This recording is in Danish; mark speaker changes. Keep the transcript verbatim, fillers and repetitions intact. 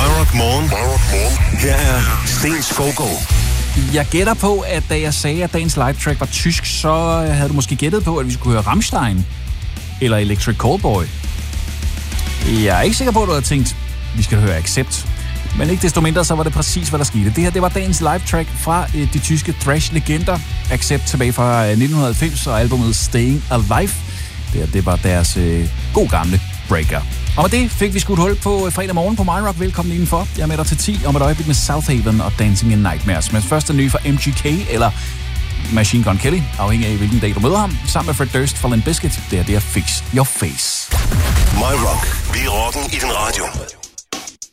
Speaker 1: Rock Morgen. Her er Sten Skovgaard.
Speaker 2: Jeg gætter på, at da jeg sagde, at dagens live track var tysk, så havde du måske gættet på, at vi skulle høre Rammstein eller Electric Callboy. Jeg er ikke sikker på, at du havde tænkt, at vi skal høre Accept. Men ikke desto mindre, så var det præcis, hvad der skete. Det her, det var dagens live track fra øh, de tyske thrash-legender. Accept tilbage fra nitten halvfems og albumet Staying Alive. Det, her, det var deres øh, god gamle breaker. Og med det fik vi skudt hul på fredag morgen på My Rock. Velkommen indenfor. Jeg er med dig til ti om et øjeblik med Southaven og Dancing in Nightmares. Men først en ny fra M G K eller Machine Gun Kelly, afhængig af hvilken dag du møder ham, sammen med Fred Durst fra Limp Bizkit. Det er det at Fix Your Face.
Speaker 1: My Rock. Vi er rocken i din radio.